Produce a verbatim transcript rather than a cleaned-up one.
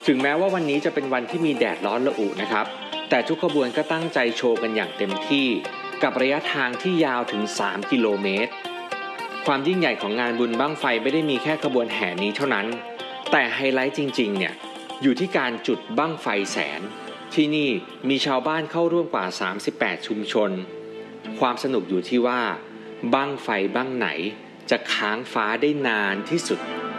ถึงแม้ว่าวันนี้จะเป็นวันที่มีแดดร้อนระอุนะครับแต่ทุกขบวนก็ตั้งใจโชว์กันอย่างเต็มที่กับระยะทางที่ยาวถึงสามกิโลเมตรความยิ่งใหญ่ของงานบุญบั้งไฟไม่ได้มีแค่ขบวนแห่นี้เท่านั้นแต่ไฮไลท์จริงๆเนี่ยอยู่ที่การจุดบั้งไฟแสนที่นี่มีชาวบ้านเข้าร่วมกว่าสามสิบแปดชุมชนความสนุกอยู่ที่ว่าบั้งไฟบั้งไหนจะค้างฟ้าได้นานที่สุด